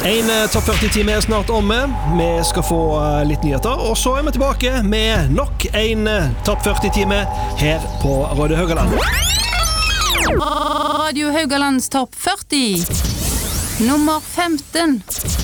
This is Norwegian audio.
En topp 40-time snart omme. Vi skal få litt nyheter, og så vi tilbake med nok en topp 40-time her på Radio Haugaland. Radio Haugalands topp 40. Nummer 15.